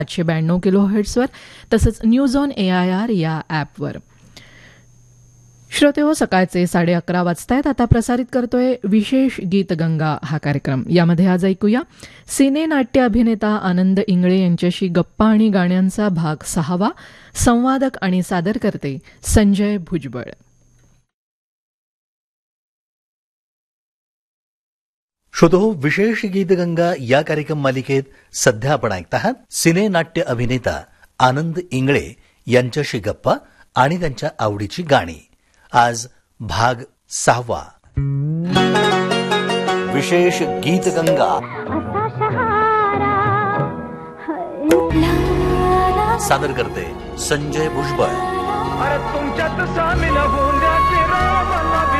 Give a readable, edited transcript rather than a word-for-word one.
792 किलोहर्ट्झवर तसंच news on AIR या ॲपवर. श्रोतेहो, सकाळचे 11:30 वाजतायत. आता प्रसारित करतोय विशेष गीतगंगा हा कार्यक्रम. यामध्ये आज ऐकूया सिने नाट्य अभिनेता आनंद इंगळे यांच्याशी गप्पा आणि गाण्यांचा भाग 6. संवादक आणि सादरकर्ते संजय भुजबळ. श्रोतो, विशेष गीतगंगा या कार्यक्रम मालिकेत सध्या आपण ऐकत आहात सिने नाट्य अभिनेता आनंद इंगळे यांच्याशी गप्पा आणि त्यांच्या आवडीची गाणी. आज भाग 6. विशेष गीतगंगा. सादर करते संजय भुजबळ. अरे तुमच्यात सामील होऊन